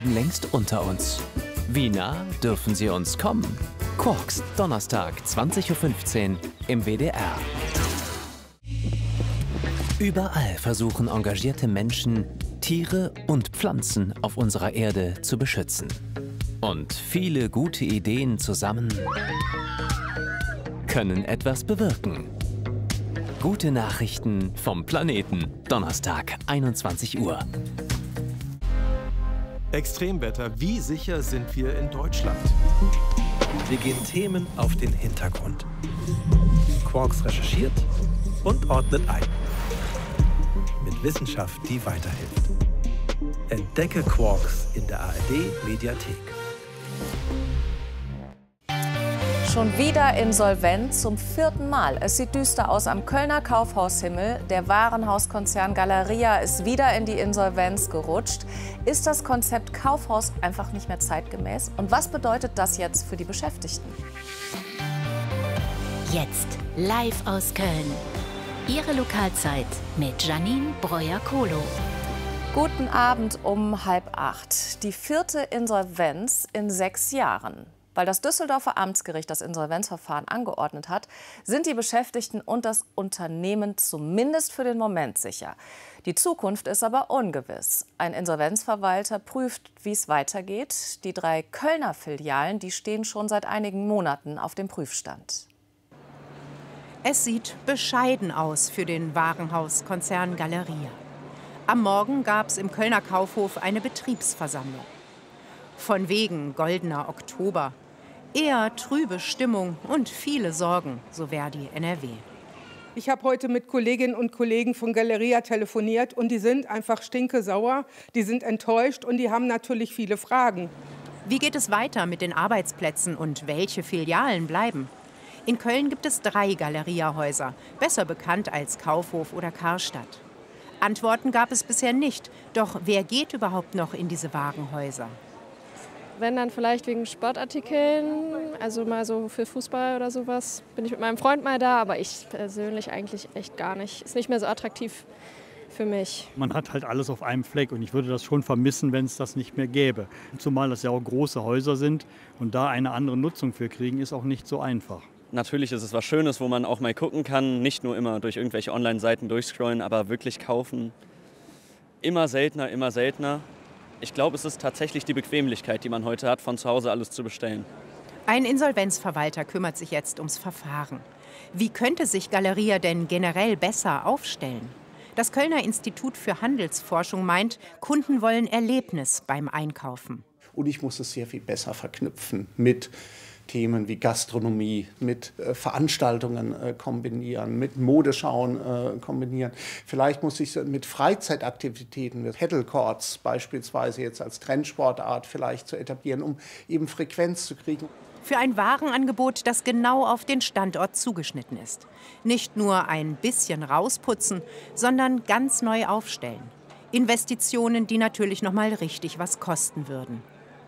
längst unter uns. Wie nah dürfen sie uns kommen? Quarks, Donnerstag, 20:15 Uhr im WDR. Überall versuchen engagierte Menschen, Tiere und Pflanzen auf unserer Erde zu beschützen. Und viele gute Ideen zusammen können etwas bewirken. Gute Nachrichten vom Planeten, Donnerstag, 21 Uhr. Extremwetter, wie sicher sind wir in Deutschland? Wir gehen Themen auf den Hintergrund. Quarks recherchiert und ordnet ein. Mit Wissenschaft, die weiterhilft. Entdecke Quarks in der ARD-Mediathek. Schon wieder insolvent, zum 4. Mal. Es sieht düster aus am Kölner Kaufhaushimmel. Der Warenhauskonzern Galeria ist wieder in die Insolvenz gerutscht. Ist das Konzept Kaufhaus einfach nicht mehr zeitgemäß? Und was bedeutet das jetzt für die Beschäftigten? Jetzt live aus Köln. Ihre Lokalzeit mit Janine Breuer-Kohlo. Guten Abend um 7:30. Die 4. Insolvenz in 6 Jahren. Weil das Düsseldorfer Amtsgericht das Insolvenzverfahren angeordnet hat, sind die Beschäftigten und das Unternehmen zumindest für den Moment sicher. Die Zukunft ist aber ungewiss. Ein Insolvenzverwalter prüft, wie es weitergeht. Die 3 Kölner Filialen, die stehen schon seit einigen Monaten auf dem Prüfstand. Es sieht bescheiden aus für den Warenhauskonzern Galeria. Am Morgen gab es im Kölner Kaufhof eine Betriebsversammlung. Von wegen goldener Oktober. Eher trübe Stimmung und viele Sorgen, so Verdi NRW. Ich habe heute mit Kolleginnen und Kollegen von Galeria telefoniert und die sind einfach stinkesauer, die sind enttäuscht und die haben natürlich viele Fragen. Wie geht es weiter mit den Arbeitsplätzen und welche Filialen bleiben? In Köln gibt es 3 Galeria-Häuser, besser bekannt als Kaufhof oder Karstadt. Antworten gab es bisher nicht, doch wer geht überhaupt noch in diese Warenhäuser? Wenn dann vielleicht wegen Sportartikeln, also mal so für Fußball oder sowas, bin ich mit meinem Freund mal da, aber ich persönlich eigentlich echt gar nicht. Ist nicht mehr so attraktiv für mich. Man hat halt alles auf einem Fleck und ich würde das schon vermissen, wenn es das nicht mehr gäbe. Zumal das ja auch große Häuser sind und da eine andere Nutzung für kriegen, ist auch nicht so einfach. Natürlich ist es was Schönes, wo man auch mal gucken kann, nicht nur immer durch irgendwelche Online-Seiten durchscrollen, aber wirklich kaufen. Immer seltener, immer seltener. Ich glaube, es ist tatsächlich die Bequemlichkeit, die man heute hat, von zu Hause alles zu bestellen. Ein Insolvenzverwalter kümmert sich jetzt ums Verfahren. Wie könnte sich Galeria denn generell besser aufstellen? Das Kölner Institut für Handelsforschung meint, Kunden wollen Erlebnis beim Einkaufen. Und ich muss es sehr viel besser verknüpfen mit Themen wie Gastronomie, mit Veranstaltungen kombinieren, mit Modeschauen kombinieren. Vielleicht muss ich es mit Freizeitaktivitäten, mit Paddlecourts beispielsweise jetzt als Trendsportart vielleicht zu etablieren, um eben Frequenz zu kriegen. Für ein Warenangebot, das genau auf den Standort zugeschnitten ist. Nicht nur ein bisschen rausputzen, sondern ganz neu aufstellen. Investitionen, die natürlich noch mal richtig was kosten würden.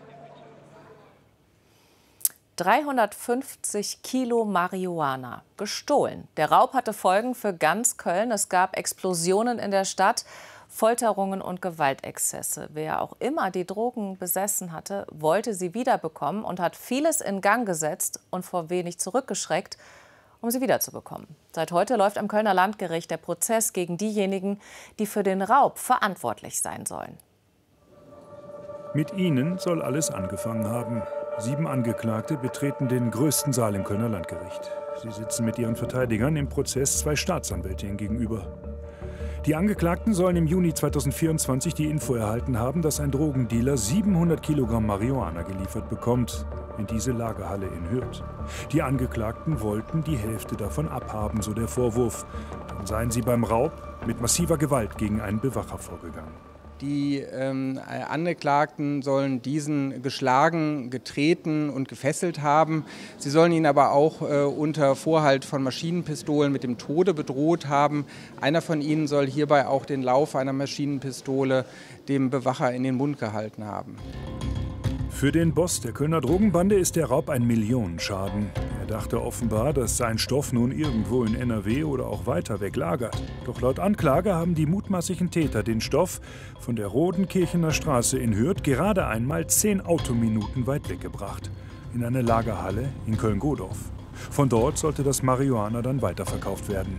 350 Kilo Marihuana gestohlen. Der Raub hatte Folgen für ganz Köln. Es gab Explosionen in der Stadt, Folterungen und Gewaltexzesse. Wer auch immer die Drogen besessen hatte, wollte sie wiederbekommen und hat vieles in Gang gesetzt und vor wenig zurückgeschreckt, um sie wiederzubekommen. Seit heute läuft am Kölner Landgericht der Prozess gegen diejenigen, die für den Raub verantwortlich sein sollen. Mit ihnen soll alles angefangen haben. 7 Angeklagte betreten den größten Saal im Kölner Landgericht. Sie sitzen mit ihren Verteidigern im Prozess 2 Staatsanwältinnen gegenüber. Die Angeklagten sollen im Juni 2024 die Info erhalten haben, dass ein Drogendealer 700 Kilogramm Marihuana geliefert bekommt in diese Lagerhalle in Hürth. Die Angeklagten wollten die Hälfte davon abhaben, so der Vorwurf. Dann seien sie beim Raub mit massiver Gewalt gegen einen Bewacher vorgegangen. Die Angeklagten sollen diesen geschlagen, getreten und gefesselt haben. Sie sollen ihn aber auch unter Vorhalt von Maschinenpistolen mit dem Tode bedroht haben. Einer von ihnen soll hierbei auch den Lauf einer Maschinenpistole dem Bewacher in den Mund gehalten haben. Für den Boss der Kölner Drogenbande ist der Raub ein Millionenschaden. Er dachte offenbar, dass sein Stoff nun irgendwo in NRW oder auch weiter weg lagert. Doch laut Anklage haben die mutmaßlichen Täter den Stoff von der Rodenkirchener Straße in Hürth gerade einmal 10 Autominuten weit weggebracht. In eine Lagerhalle in Köln-Godorf. Von dort sollte das Marihuana dann weiterverkauft werden.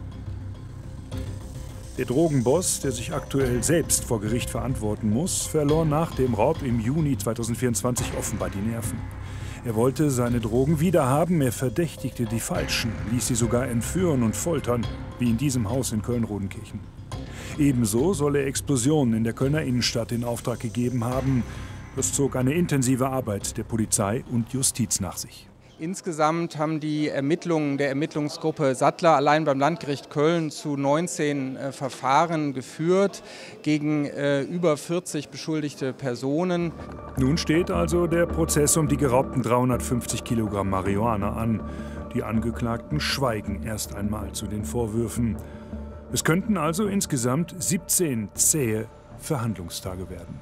Der Drogenboss, der sich aktuell selbst vor Gericht verantworten muss, verlor nach dem Raub im Juni 2024 offenbar die Nerven. Er wollte seine Drogen wiederhaben, er verdächtigte die Falschen, ließ sie sogar entführen und foltern, wie in diesem Haus in Köln-Rodenkirchen. Ebenso soll er Explosionen in der Kölner Innenstadt in Auftrag gegeben haben. Das zog eine intensive Arbeit der Polizei und Justiz nach sich. Insgesamt haben die Ermittlungen der Ermittlungsgruppe Sattler allein beim Landgericht Köln zu 19 Verfahren geführt gegen über 40 beschuldigte Personen. Nun steht also der Prozess um die geraubten 350 Kilogramm Marihuana an. Die Angeklagten schweigen erst einmal zu den Vorwürfen. Es könnten also insgesamt 17 zähe Verhandlungstage werden.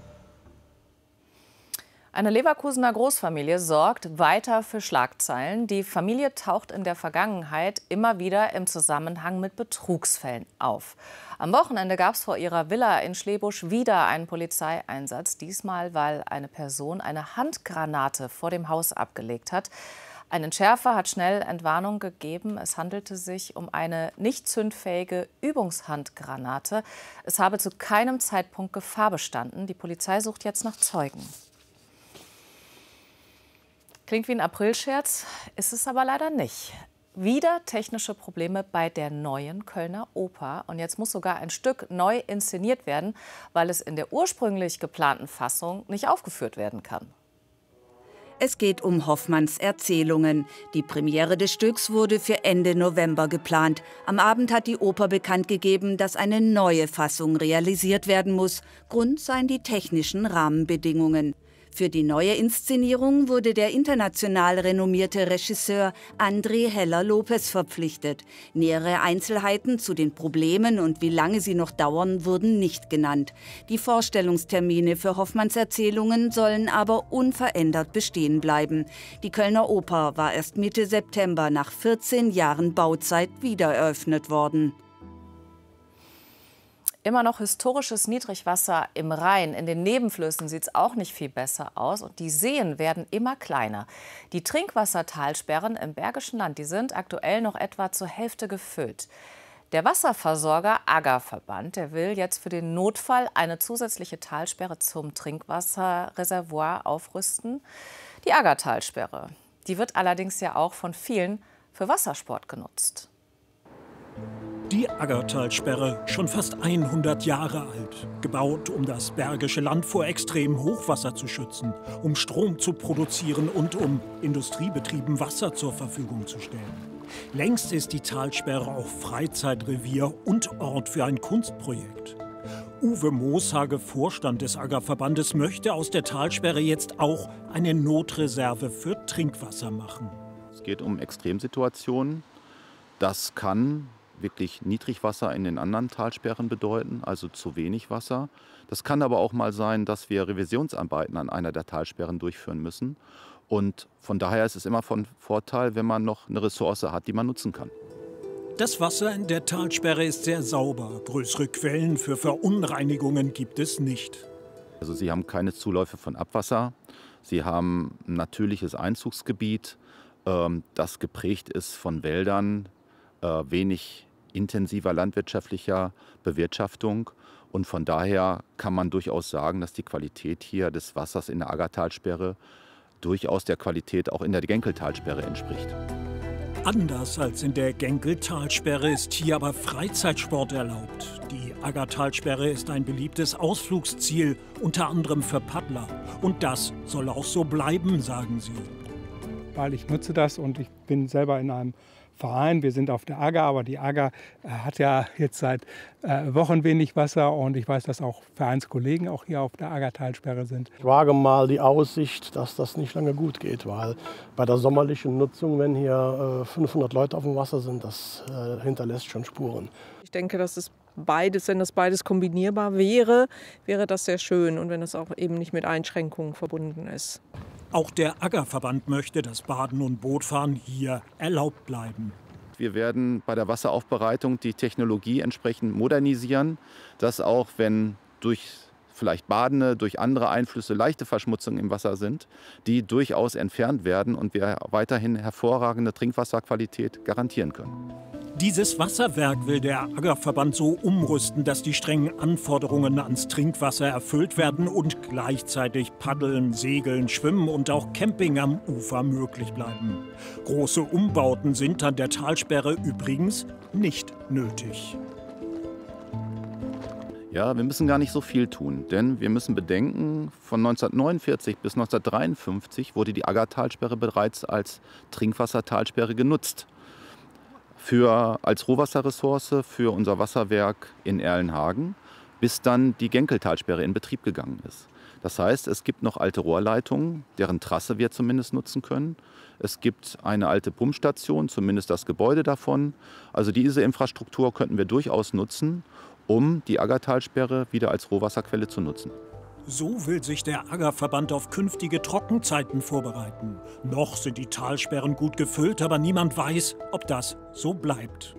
Eine Leverkusener Großfamilie sorgt weiter für Schlagzeilen. Die Familie taucht in der Vergangenheit immer wieder im Zusammenhang mit Betrugsfällen auf. Am Wochenende gab es vor ihrer Villa in Schlebusch wieder einen Polizeieinsatz. Diesmal, weil eine Person eine Handgranate vor dem Haus abgelegt hat. Ein Entschärfer hat schnell Entwarnung gegeben. Es handelte sich um eine nicht zündfähige Übungshandgranate. Es habe zu keinem Zeitpunkt Gefahr bestanden. Die Polizei sucht jetzt nach Zeugen. Klingt wie ein Aprilscherz, ist es aber leider nicht. Wieder technische Probleme bei der neuen Kölner Oper. Und jetzt muss sogar ein Stück neu inszeniert werden, weil es in der ursprünglich geplanten Fassung nicht aufgeführt werden kann. Es geht um Hoffmanns Erzählungen. Die Premiere des Stücks wurde für Ende November geplant. Am Abend hat die Oper bekannt gegeben, dass eine neue Fassung realisiert werden muss. Grund seien die technischen Rahmenbedingungen. Für die neue Inszenierung wurde der international renommierte Regisseur André Heller-Lopez verpflichtet. Nähere Einzelheiten zu den Problemen und wie lange sie noch dauern, wurden nicht genannt. Die Vorstellungstermine für Hoffmanns Erzählungen sollen aber unverändert bestehen bleiben. Die Kölner Oper war erst Mitte September nach 14 Jahren Bauzeit wieder eröffnet worden. Immer noch historisches Niedrigwasser im Rhein. In den Nebenflüssen sieht es auch nicht viel besser aus. Und die Seen werden immer kleiner. Die Trinkwassertalsperren im Bergischen Land, die sind aktuell noch etwa zur Hälfte gefüllt. Der Wasserversorger Aggerverband, der will jetzt für den Notfall eine zusätzliche Talsperre zum Trinkwasserreservoir aufrüsten. Die Aggertalsperre, die wird allerdings ja auch von vielen für Wassersport genutzt. Die Aggertalsperre, schon fast 100 Jahre alt, gebaut, um das Bergische Land vor extremem Hochwasser zu schützen, um Strom zu produzieren und um Industriebetrieben Wasser zur Verfügung zu stellen. Längst ist die Talsperre auch Freizeitrevier und Ort für ein Kunstprojekt. Uwe Mooshage, Vorstand des Aggerverbandes, möchte aus der Talsperre jetzt auch eine Notreserve für Trinkwasser machen. Es geht um Extremsituationen. Das kann wirklich Niedrigwasser in den anderen Talsperren bedeuten, also zu wenig Wasser. Das kann aber auch mal sein, dass wir Revisionsarbeiten an einer der Talsperren durchführen müssen. Und von daher ist es immer von Vorteil, wenn man noch eine Ressource hat, die man nutzen kann. Das Wasser in der Talsperre ist sehr sauber. Größere Quellen für Verunreinigungen gibt es nicht. Also Sie haben keine Zuläufe von Abwasser. Sie haben ein natürliches Einzugsgebiet, das geprägt ist von Wäldern, wenig intensiver landwirtschaftlicher Bewirtschaftung. Und von daher kann man durchaus sagen, dass die Qualität hier des Wassers in der Aggertalsperre durchaus der Qualität auch in der Genkeltalsperre entspricht. Anders als in der Genkeltalsperre ist hier aber Freizeitsport erlaubt. Die Aggertalsperre ist ein beliebtes Ausflugsziel, unter anderem für Paddler. Und das soll auch so bleiben, sagen sie. Weil ich nutze das und ich bin selber in einem Verein. Wir sind auf der Agger, aber die Agger hat ja jetzt seit Wochen wenig Wasser und ich weiß, dass auch Vereinskollegen auch hier auf der Aggertalsperre sind. Ich wage mal die Aussicht, dass das nicht lange gut geht, weil bei der sommerlichen Nutzung, wenn hier 500 Leute auf dem Wasser sind, das hinterlässt schon Spuren. Ich denke, dass es beides, wenn das beides kombinierbar wäre, wäre das sehr schön und wenn es auch eben nicht mit Einschränkungen verbunden ist. Auch der Aggerverband möchte, dass Baden und Bootfahren hier erlaubt bleiben. Wir werden bei der Wasseraufbereitung die Technologie entsprechend modernisieren, dass auch wenn durch vielleicht Badende, durch andere Einflüsse leichte Verschmutzungen im Wasser sind, die durchaus entfernt werden und wir weiterhin hervorragende Trinkwasserqualität garantieren können. Dieses Wasserwerk will der Aggerverband so umrüsten, dass die strengen Anforderungen ans Trinkwasser erfüllt werden und gleichzeitig Paddeln, Segeln, Schwimmen und auch Camping am Ufer möglich bleiben. Große Umbauten sind an der Talsperre übrigens nicht nötig. Ja, wir müssen gar nicht so viel tun, denn wir müssen bedenken, von 1949 bis 1953 wurde die Aggertalsperre bereits als Trinkwassertalsperre genutzt. Als Rohwasserressource für unser Wasserwerk in Erlenhagen, bis dann die Genkeltalsperre in Betrieb gegangen ist. Das heißt, es gibt noch alte Rohrleitungen, deren Trasse wir zumindest nutzen können. Es gibt eine alte Pumpstation, zumindest das Gebäude davon. Also diese Infrastruktur könnten wir durchaus nutzen, um die Aggertalsperre wieder als Rohwasserquelle zu nutzen. So will sich der Aggerverband auf künftige Trockenzeiten vorbereiten. Noch sind die Talsperren gut gefüllt, aber niemand weiß, ob das so bleibt.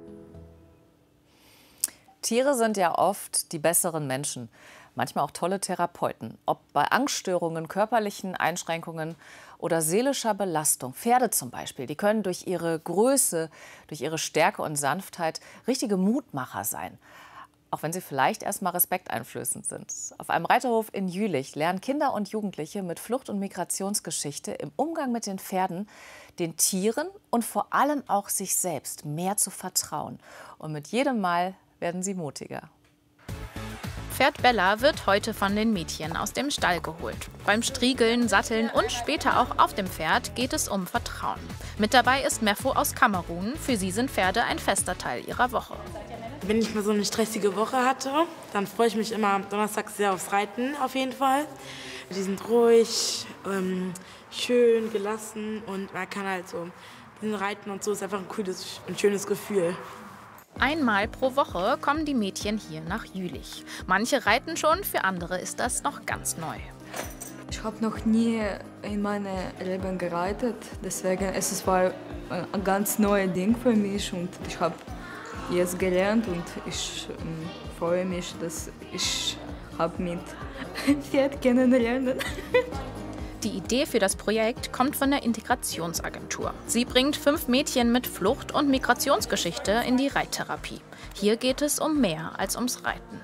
Tiere sind ja oft die besseren Menschen, manchmal auch tolle Therapeuten. Ob bei Angststörungen, körperlichen Einschränkungen oder seelischer Belastung. Pferde zum Beispiel, die können durch ihre Größe, durch ihre Stärke und Sanftheit richtige Mutmacher sein. Auch wenn sie vielleicht erstmal respekteinflößend sind. Auf einem Reiterhof in Jülich lernen Kinder und Jugendliche mit Flucht- und Migrationsgeschichte im Umgang mit den Pferden, den Tieren und vor allem auch sich selbst mehr zu vertrauen. Und mit jedem Mal werden sie mutiger. Pferd Bella wird heute von den Mädchen aus dem Stall geholt. Beim Striegeln, Satteln und später auch auf dem Pferd geht es um Vertrauen. Mit dabei ist Mefo aus Kamerun. Für sie sind Pferde ein fester Teil ihrer Woche. Wenn ich mal so eine stressige Woche hatte, dann freue ich mich immer donnerstags sehr aufs Reiten auf jeden Fall. Die sind ruhig, schön, gelassen und man kann halt so reiten und so, ist einfach ein schönes Gefühl. Einmal pro Woche kommen die Mädchen hier nach Jülich. Manche reiten schon, für andere ist das noch ganz neu. Ich habe noch nie in meinem Leben gereitet, deswegen ist es ein ganz neues Ding für mich und ich habe jetzt gelernt und ich freue mich, dass ich mit Pferd kennenlernen. Die Idee für das Projekt kommt von der Integrationsagentur. Sie bringt 5 Mädchen mit Flucht- und Migrationsgeschichte in die Reittherapie. Hier geht es um mehr als ums Reiten.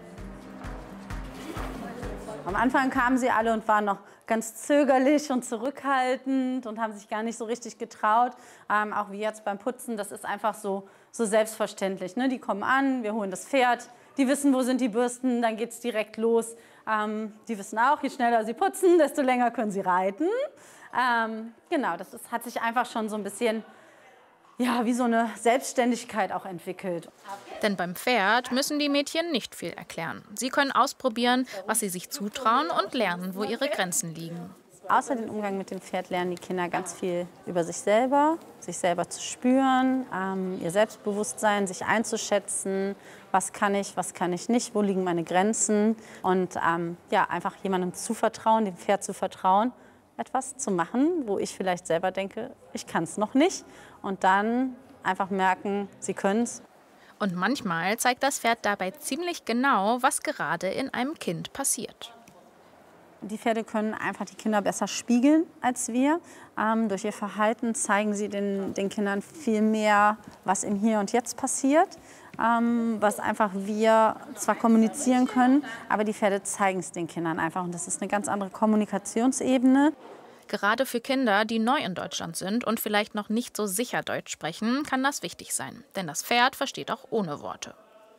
Am Anfang kamen sie alle und waren noch ganz zögerlich und zurückhaltend und haben sich gar nicht so richtig getraut. Auch wie jetzt beim Putzen, das ist einfach so selbstverständlich. Ne? Die kommen an, wir holen das Pferd, die wissen, wo sind die Bürsten, dann geht es direkt los. Die wissen auch, je schneller sie putzen, desto länger können sie reiten. Genau, hat sich einfach schon so ein bisschen wie so eine Selbstständigkeit auch entwickelt. Denn beim Pferd müssen die Mädchen nicht viel erklären. Sie können ausprobieren, was sie sich zutrauen und lernen, wo ihre Grenzen liegen. Außer dem Umgang mit dem Pferd lernen die Kinder ganz viel über sich selber zu spüren, ihr Selbstbewusstsein, sich einzuschätzen, was kann ich nicht, wo liegen meine Grenzen und einfach jemandem zu vertrauen, dem Pferd zu vertrauen, etwas zu machen, wo ich vielleicht selber denke, ich kann es noch nicht und dann einfach merken, sie können es. Und manchmal zeigt das Pferd dabei ziemlich genau, was gerade in einem Kind passiert. Die Pferde können einfach die Kinder besser spiegeln als wir. Durch ihr Verhalten zeigen sie den Kindern viel mehr, was im Hier und Jetzt passiert, was einfach wir zwar kommunizieren können, aber die Pferde zeigen es den Kindern einfach. Und das ist eine ganz andere Kommunikationsebene. Gerade für Kinder, die neu in Deutschland sind und vielleicht noch nicht so sicher Deutsch sprechen, kann das wichtig sein. Denn das Pferd versteht auch ohne Worte.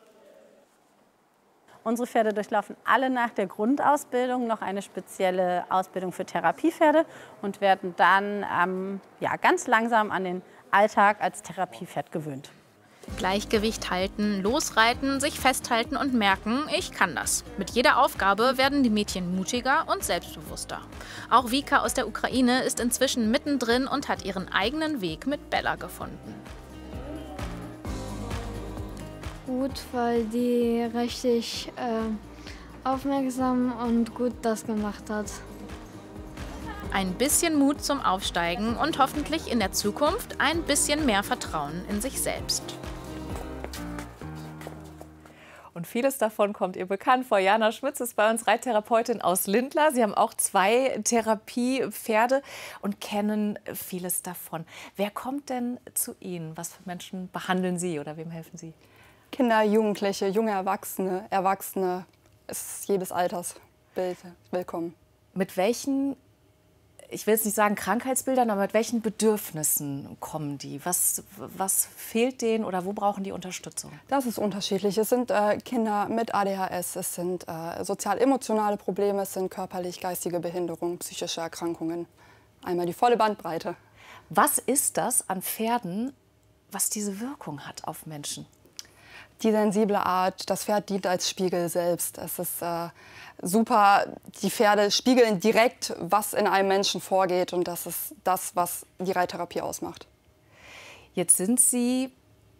Unsere Pferde durchlaufen alle nach der Grundausbildung noch eine spezielle Ausbildung für Therapiepferde und werden dann ganz langsam an den Alltag als Therapiepferd gewöhnt. Gleichgewicht halten, losreiten, sich festhalten und merken, ich kann das. Mit jeder Aufgabe werden die Mädchen mutiger und selbstbewusster. Auch Vika aus der Ukraine ist inzwischen mittendrin und hat ihren eigenen Weg mit Bella gefunden. gut, weil die richtig aufmerksam und gut das gemacht hat. Ein bisschen Mut zum Aufsteigen und hoffentlich in der Zukunft ein bisschen mehr Vertrauen in sich selbst. Und vieles davon kommt ihr bekannt vor. Jana Schmitz ist bei uns Reittherapeutin aus Lindlar. Sie haben auch 2 Therapiepferde und kennen vieles davon. Wer kommt denn zu Ihnen? Was für Menschen behandeln Sie oder wem helfen Sie? Kinder, Jugendliche, junge Erwachsene. Erwachsene, es ist jedes Altersbild willkommen. Mit welchen, ich will jetzt nicht sagen Krankheitsbildern, aber mit welchen Bedürfnissen kommen die? Was fehlt denen oder wo brauchen die Unterstützung? Das ist unterschiedlich. Es sind Kinder mit ADHS, es sind sozial-emotionale Probleme, es sind körperlich-geistige Behinderungen, psychische Erkrankungen. Einmal die volle Bandbreite. Was ist das an Pferden, was diese Wirkung hat auf Menschen? Die sensible Art, das Pferd dient als Spiegel selbst. Es ist super, die Pferde spiegeln direkt, was in einem Menschen vorgeht und das ist das, was die Reittherapie ausmacht. Jetzt sind Sie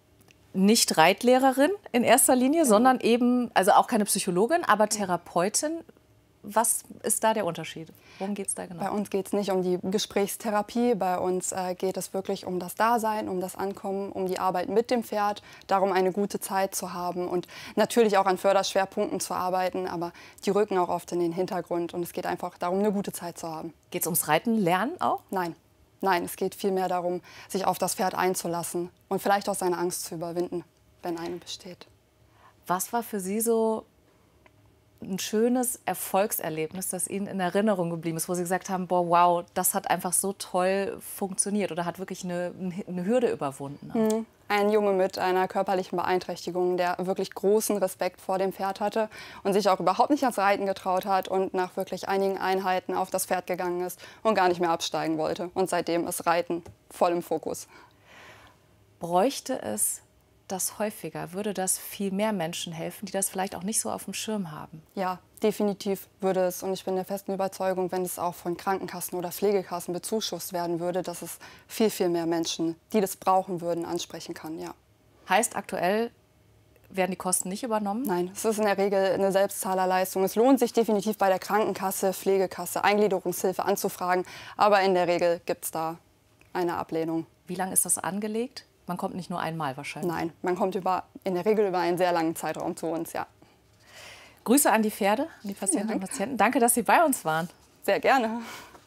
nicht Reitlehrerin in erster Linie, sondern eben, also auch keine Psychologin, aber Therapeutin. Was ist da der Unterschied? Worum geht es da genau? Bei uns geht es nicht um die Gesprächstherapie, bei uns geht es wirklich um das Dasein, um das Ankommen, um die Arbeit mit dem Pferd, darum eine gute Zeit zu haben und natürlich auch an Förderschwerpunkten zu arbeiten, aber die rücken auch oft in den Hintergrund und es geht einfach darum, eine gute Zeit zu haben. Geht es ums Reiten lernen auch? Nein. Nein, es geht vielmehr darum, sich auf das Pferd einzulassen und vielleicht auch seine Angst zu überwinden, wenn eine besteht. Was war für Sie so ein schönes Erfolgserlebnis, das Ihnen in Erinnerung geblieben ist, wo Sie gesagt haben, boah, wow, das hat einfach so toll funktioniert oder hat wirklich eine Hürde überwunden? Ein Junge mit einer körperlichen Beeinträchtigung, der wirklich großen Respekt vor dem Pferd hatte und sich auch überhaupt nicht ans Reiten getraut hat und nach wirklich einigen Einheiten auf das Pferd gegangen ist und gar nicht mehr absteigen wollte. Und seitdem ist Reiten voll im Fokus. Bräuchte es das häufiger? Würde das viel mehr Menschen helfen, die das vielleicht auch nicht so auf dem Schirm haben? Ja, definitiv würde es. Und ich bin der festen Überzeugung, wenn es auch von Krankenkassen oder Pflegekassen bezuschusst werden würde, dass es viel, viel mehr Menschen, die das brauchen würden, ansprechen kann. Ja. Heißt aktuell, werden die Kosten nicht übernommen? Nein, es ist in der Regel eine Selbstzahlerleistung. Es lohnt sich definitiv bei der Krankenkasse, Pflegekasse, Eingliederungshilfe anzufragen. Aber in der Regel gibt es da eine Ablehnung. Wie lange ist das angelegt? Man kommt nicht nur einmal wahrscheinlich. Nein, man kommt in der Regel über einen sehr langen Zeitraum zu uns, ja. Grüße an die Pferde, an die Patientinnen und Patienten. Danke, dass Sie bei uns waren. Sehr gerne.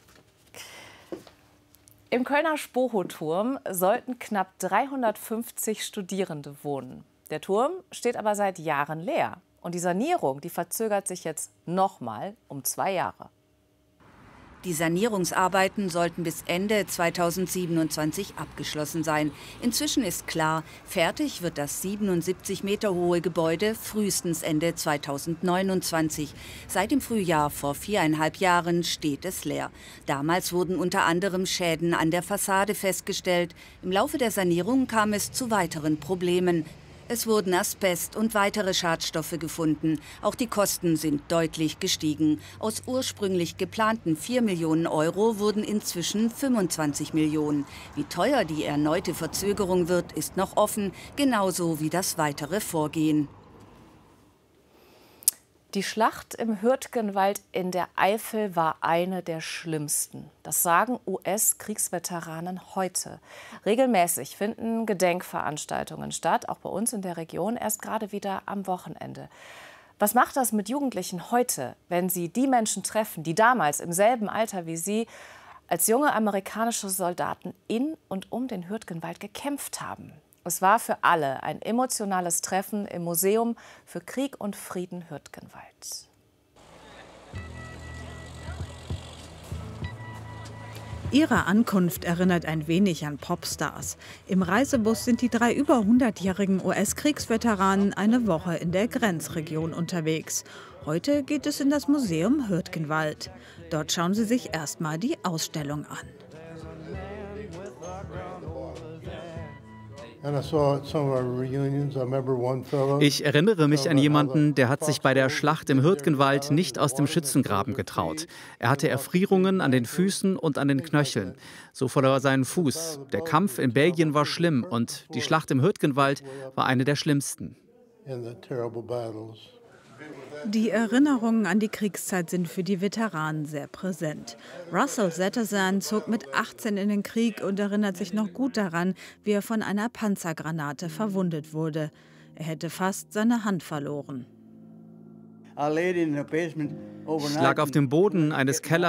Im Kölner Spoho-Turm sollten knapp 350 Studierende wohnen. Der Turm steht aber seit Jahren leer. Und die Sanierung, die verzögert sich jetzt nochmal um 2 Jahre. Die Sanierungsarbeiten sollten bis Ende 2027 abgeschlossen sein. Inzwischen ist klar, fertig wird das 77 Meter hohe Gebäude frühestens Ende 2029. Seit dem Frühjahr vor 4,5 Jahren steht es leer. Damals wurden unter anderem Schäden an der Fassade festgestellt. Im Laufe der Sanierung kam es zu weiteren Problemen. Es wurden Asbest und weitere Schadstoffe gefunden. Auch die Kosten sind deutlich gestiegen. Aus ursprünglich geplanten 4 Millionen Euro wurden inzwischen 25 Millionen. Wie teuer die erneute Verzögerung wird, ist noch offen, genauso wie das weitere Vorgehen. Die Schlacht im Hürtgenwald in der Eifel war eine der schlimmsten. Das sagen US-Kriegsveteranen heute. Regelmäßig finden Gedenkveranstaltungen statt, auch bei uns in der Region, erst gerade wieder am Wochenende. Was macht das mit Jugendlichen heute, wenn sie die Menschen treffen, die damals im selben Alter wie sie als junge amerikanische Soldaten in und um den Hürtgenwald gekämpft haben? Es war für alle ein emotionales Treffen im Museum für Krieg und Frieden Hürtgenwald. Ihre Ankunft erinnert ein wenig an Popstars. Im Reisebus sind die 3 über 100-jährigen US-Kriegsveteranen eine Woche in der Grenzregion unterwegs. Heute geht es in das Museum Hürtgenwald. Dort schauen sie sich erstmal die Ausstellung an. Ich erinnere mich an jemanden, der hat sich bei der Schlacht im Hürtgenwald nicht aus dem Schützengraben getraut. Er hatte Erfrierungen an den Füßen und an den Knöcheln. So verlor er seinen Fuß. Der Kampf in Belgien war schlimm und die Schlacht im Hürtgenwald war eine der schlimmsten. Die Erinnerungen an die Kriegszeit sind für die Veteranen sehr präsent. Russell Zettersan zog mit 18 in den Krieg und erinnert sich noch gut daran, wie er von einer Panzergranate verwundet wurde. Er hätte fast seine Hand verloren. Ich lag auf dem Boden eines Kellers